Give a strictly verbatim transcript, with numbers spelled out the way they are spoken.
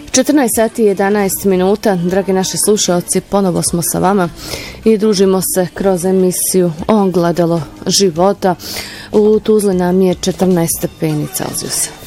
četrnaest sati i jedanaest minuta, dragi naši slušalci, ponovo smo sa vama i družimo se kroz emisiju Ogledalo života. U Tuzli nam je četrnaest stepeni Celzijusa.